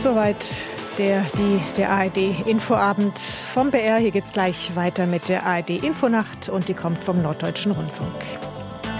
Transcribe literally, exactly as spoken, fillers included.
Soweit der, die, der A R D-Infoabend vom B R. Hier geht's gleich weiter mit der A R D-Infonacht und die kommt vom Norddeutschen Rundfunk.